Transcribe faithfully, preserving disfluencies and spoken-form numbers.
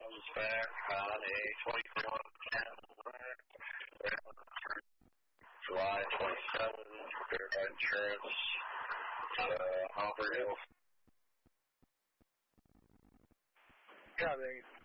comes back on a twenty-one ten July twenty-seventh, verified insurance, uh, Auburn Hills. Yeah, thanks.